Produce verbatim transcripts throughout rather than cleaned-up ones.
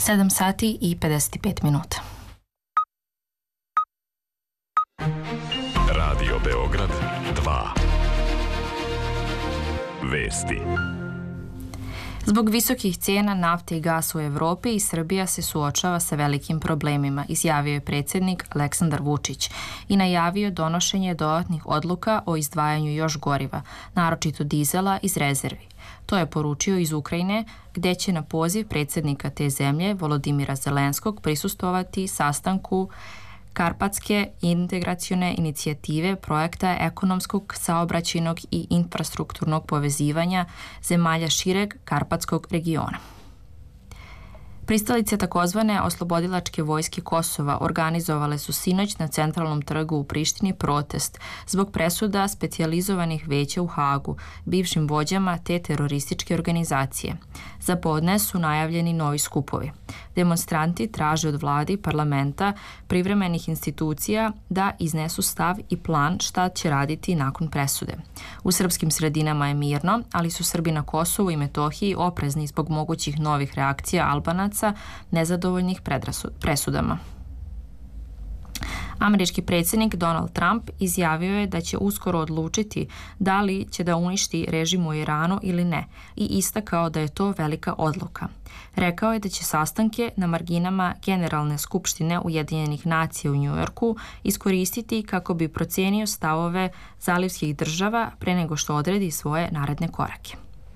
sedam sati i pedeset pet minuta. Radio Beograd dva. Vesti. Zbog visokih cijena nafte i gasa u Evropi i Srbija se suočava sa velikim problemima, izjavio je predsjednik Aleksandar Vučić i najavio donošenje dodatnih odluka o izdvajanju još goriva, naročito dizela iz rezervi. To je poručio iz Ukrajine, gdje će na poziv predsjednika te zemlje, Volodimira Zelenskog, prisustovati sastanku Karpatske integracione inicijative projekta ekonomskog, saobraćajnog i infrastrukturnog povezivanja zemalja šireg Karpatskog regiona. Pristalice takozvane oslobodilačke vojske Kosova organizovale su sinoć na centralnom trgu u Prištini protest zbog presuda specijalizovanih veća u Hagu, bivšim vođama te terorističke organizacije. Za podne su najavljeni novi skupovi. Demonstranti traže od vladi, parlamenta, privremenih institucija da iznesu stav i plan šta će raditi nakon presude. U srpskim sredinama je mirno, ali su Srbi na Kosovu i Metohiji oprezni zbog mogućih novih reakcija Albanaca nezadovoljnih presudama. Američki predsjednik Donald Trump izjavio je da će uskoro odlučiti da li će da uništi režim u Iranu ili ne i istakao da je to velika odluka. Rekao je da će sastanke na marginama Generalne skupštine Ujedinjenih nacija u Njujorku iskoristiti kako bi procijenio stavove zalivskih država pre nego što odredi svoje naredne korake.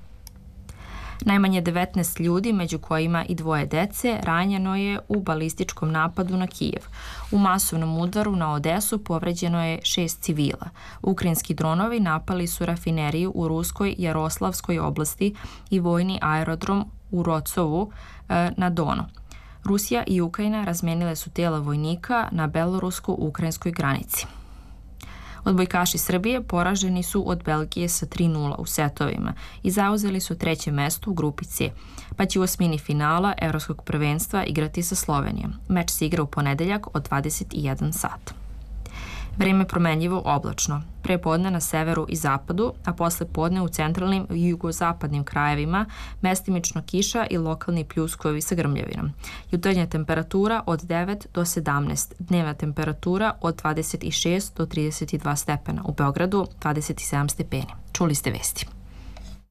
Najmanje devetnaest ljudi, među kojima i dvoje dece, ranjeno je u balističkom napadu na Kijev. U masovnom udaru na Odesu povređeno je šest civila. Ukrajinski dronovi napali su rafineriju u ruskoj Jaroslavskoj oblasti i vojni aerodrom u Rocovu e, na Donu. Rusija i Ukrajina razmenile su tela vojnika na belorusko-ukrajinskoj granici. Odbojkaši Srbije poraženi su od Belgije sa tri nula u setovima i zauzeli su treće mesto u grupi C, pa će u osmini finala Evropskog prvenstva igrati sa Slovenijom. Meč se igra u ponedeljak od dvadeset jedan sat. Vrijeme promenljivo oblačno. Pre podne na severu i zapadu, a posle podne u centralnim i jugozapadnim krajevima mestimično kiša i lokalni pljuskovi sa grmljavinom. Jutarnja temperatura od devet do sedamnaest, dnevna temperatura od dvadeset šest do trideset dva stepena, u Beogradu dvadeset sedam stepeni. Čuli ste vesti.